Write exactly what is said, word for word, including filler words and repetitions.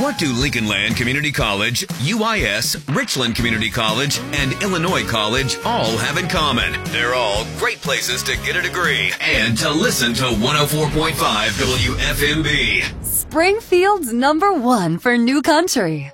What do Lincoln Land Community College, U I S, Richland Community College, and Illinois College all have in common? They're all great places to get a degree and to listen to one oh four point five W F M B. Springfield's number one for new country.